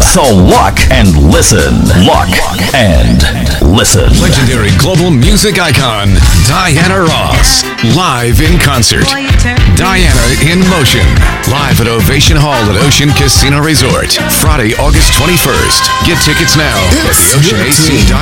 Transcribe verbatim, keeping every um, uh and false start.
So look and listen. Look and listen. Legendary global music icon, Diana Ross. Live in concert. Diana in Motion. Live at Ovation Hall at Ocean Casino Resort. Friday, August twenty-first. Get tickets now at the ocean a c dot com.